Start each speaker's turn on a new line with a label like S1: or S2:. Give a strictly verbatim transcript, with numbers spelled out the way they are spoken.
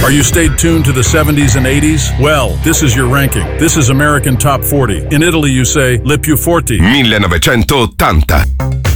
S1: Are you stayed tuned to the seventies and eighties? Well, this is your ranking. This is American Top forty. In Italy you say Le più forti.
S2: millenovecentottanta.